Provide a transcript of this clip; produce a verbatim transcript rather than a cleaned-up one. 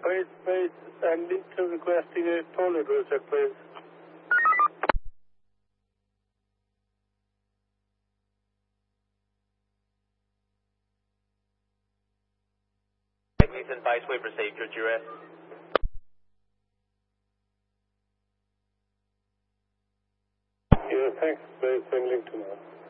Wait, wait, I need to requesting a toilet router, please. Nathan Vice, we've received your duress. Yeah, thanks, Space England tomorrow.